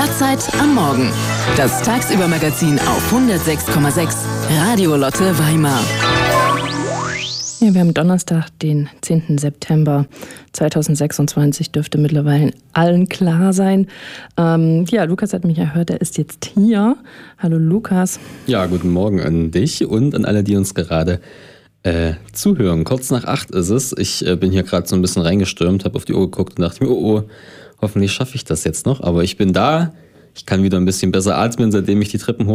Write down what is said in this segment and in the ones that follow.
Stadtzeit am Morgen. Das Tagsüber-Magazin auf 106,6 Radio Lotte Weimar. Ja, wir haben Donnerstag, den 10. September 2026, dürfte mittlerweile allen klar sein. Lukas hat mich erhört, er ist jetzt hier. Hallo Lukas. Ja, guten Morgen an dich und an alle, die uns gerade zuhören. Kurz nach 8 ist es. Ich bin hier gerade so ein bisschen reingestürmt, habe auf die Uhr geguckt und dachte mir, oh, hoffentlich schaffe ich das jetzt noch. Aber ich bin da. Ich kann wieder ein bisschen besser atmen, seitdem ich die Treppen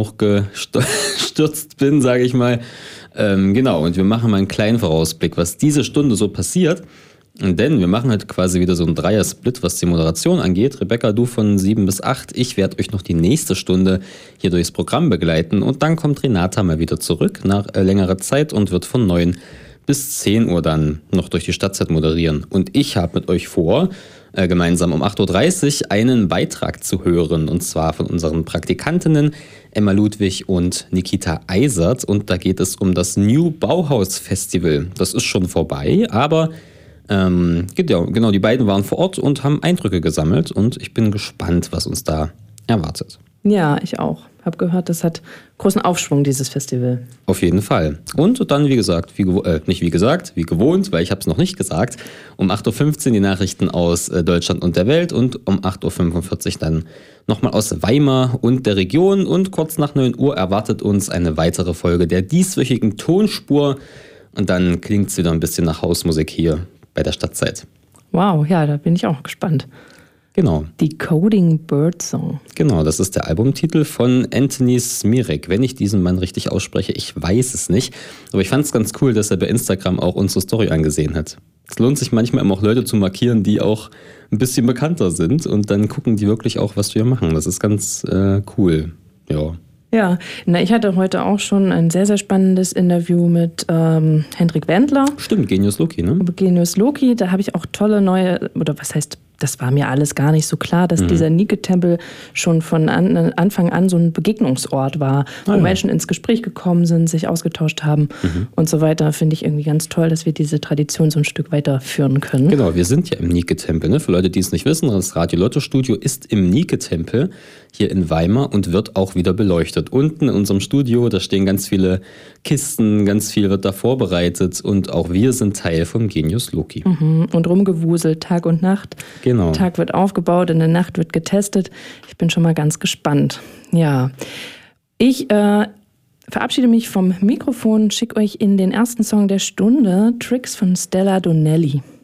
hochgestürzt bin, sage ich mal. Genau, und wir machen mal einen kleinen Vorausblick, was diese Stunde so passiert. Denn wir machen halt quasi wieder so einen Dreier-Split, was die Moderation angeht. Rebecca, du von 7 bis 8. Ich werde euch noch die nächste Stunde hier durchs Programm begleiten. Und dann kommt Renata mal wieder zurück nach längerer Zeit und wird von 9 bis 10 Uhr dann noch durch die Stadtzeit moderieren. Und ich habe mit euch vor, gemeinsam um 8.30 Uhr einen Beitrag zu hören. Und zwar von unseren Praktikantinnen Emma Ludwig und Nikita Eisert. Und da geht es um das New Bauhaus Festival. Das ist schon vorbei, aber genau, die beiden waren vor Ort und haben Eindrücke gesammelt. Und ich bin gespannt, was uns da erwartet. Ja, ich auch. Habe gehört, das hat großen Aufschwung, dieses Festival. Auf jeden Fall. Und dann, wie gewohnt, weil ich habe es noch nicht gesagt, um 8.15 Uhr die Nachrichten aus Deutschland und der Welt und um 8.45 Uhr dann nochmal aus Weimar und der Region. Und kurz nach 9 Uhr erwartet uns eine weitere Folge der dieswöchigen Tonspur. Und dann klingt es wieder ein bisschen nach Hausmusik hier bei der Stadtzeit. Wow, ja, da bin ich auch gespannt. Genau. Decoding Birdsong. Genau, das ist der Albumtitel von Anthony Smirek. Wenn ich diesen Mann richtig ausspreche, ich weiß es nicht. Aber ich fand es ganz cool, dass er bei Instagram auch unsere Story angesehen hat. Es lohnt sich manchmal immer auch Leute zu markieren, die auch ein bisschen bekannter sind. Und dann gucken die wirklich auch, was wir machen. Das ist ganz cool. Ja. Ja, ich hatte heute auch schon ein sehr, sehr spannendes Interview mit Hendrik Wendler. Stimmt, Genius Loci, ne? Genius Loci, da habe ich auch tolle neue, oder was heißt, das war mir alles gar nicht so klar, dass dieser Nike-Tempel schon von Anfang an so ein Begegnungsort war, wo Menschen ins Gespräch gekommen sind, sich ausgetauscht haben und so weiter. Finde ich irgendwie ganz toll, dass wir diese Tradition so ein Stück weiterführen können. Genau, wir sind ja im Nike-Tempel. Ne? Für Leute, die es nicht wissen, das Radio Lotto Studio ist im Nike-Tempel hier in Weimar und wird auch wieder beleuchtet. Unten in unserem Studio, da stehen ganz viele Kisten, ganz viel wird da vorbereitet und auch wir sind Teil vom Genius Loci. Und rumgewuselt, Tag und Nacht. Genau. Tag wird aufgebaut, in der Nacht wird getestet. Ich bin schon mal ganz gespannt. Ja, ich verabschiede mich vom Mikrofon, schicke euch in den ersten Song der Stunde, Tricks von Stella Donnelly.